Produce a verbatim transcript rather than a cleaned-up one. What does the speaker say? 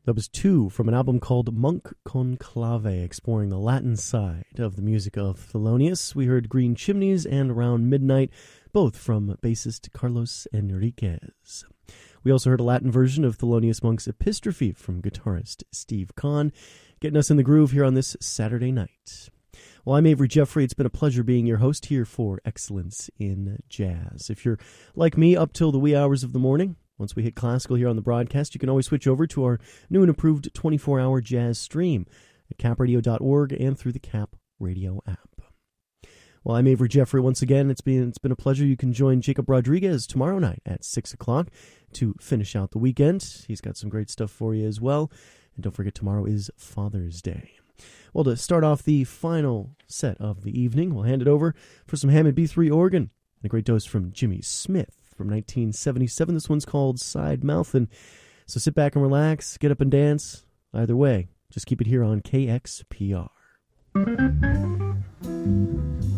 That was two from an album called Monk Conclave, exploring the Latin side of the music of Thelonious. We heard Green Chimneys and Around Midnight, both from bassist Carlos Enriquez. We also heard a Latin version of Thelonious Monk's Epistrophe from guitarist Steve Kahn, getting us in the groove here on this Saturday night. Well, I'm Avery Jeffrey. It's been a pleasure being your host here for Excellence in Jazz. If you're like me, up till the wee hours of the morning, once we hit classical here on the broadcast, you can always switch over to our new and improved twenty-four hour jazz stream at cap radio dot org and through the Cap Radio app. Well, I'm Avery Jeffrey once again. It's been, it's been a pleasure. You can join Jacob Rodriguez tomorrow night at six o'clock to finish out the weekend. He's got some great stuff for you as well. And don't forget, tomorrow is Father's Day. Well, to start off the final set of the evening, we'll hand it over for some Hammond B three organ and a great dose from Jimmy Smith from nineteen seventy-seven. This one's called Side Mouthin'. So sit back and relax, get up and dance. Either way, just keep it here on K X P R.